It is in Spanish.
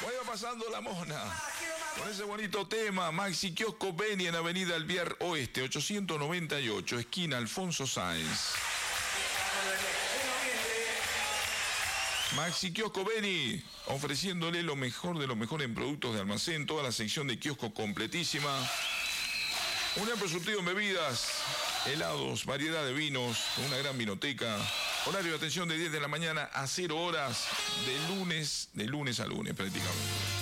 Vaya pasando la mona. Con ese bonito tema, Maxi Kiosco Beni en Avenida Alvear Oeste, 898, esquina Alfonso Sáenz. Maxi Kiosco Beni, ofreciéndole lo mejor de lo mejor en productos de almacén, toda la sección de kiosco completísima. Un amplio surtido en bebidas, helados, variedad de vinos, una gran vinoteca. Horario de atención de 10 de la mañana a 0 horas, de lunes a lunes prácticamente.